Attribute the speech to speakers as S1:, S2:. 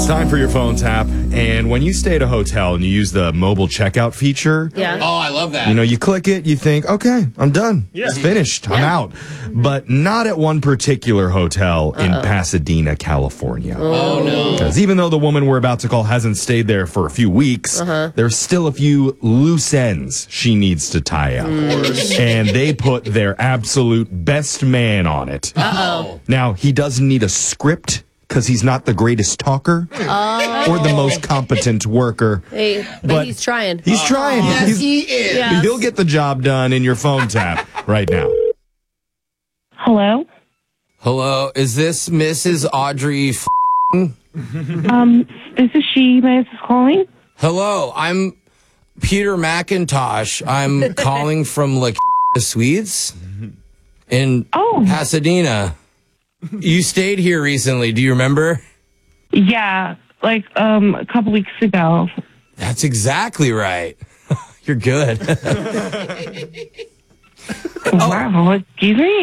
S1: time for your phone tap. And when you stay at a hotel and you use the mobile checkout feature,
S2: Oh, I love that.
S1: you click it, you think, okay, I'm done. It's finished. I'm out. But not at one particular hotel in Pasadena, California.
S2: Oh, no.
S1: Because even though the woman we're about to call hasn't stayed there for a few weeks, there's still a few loose ends she needs to tie up. And they put their absolute best man on it. Now, he doesn't need a script because he's not the greatest talker or the most competent worker.
S3: Hey, but he's trying.
S1: He's trying.
S2: Yes, he is.
S3: Yeah.
S1: He'll get the job done in your phone tap right now.
S4: Hello?
S5: Hello, is this Mrs. Audrey?
S4: This is she. May I ask who's calling?
S5: Hello, I'm Peter McIntosh. I'm calling from La Suites in Pasadena. You stayed here recently. Do you remember?
S4: Yeah, like a couple weeks ago.
S5: That's exactly right. You're good.
S4: Wow, excuse me?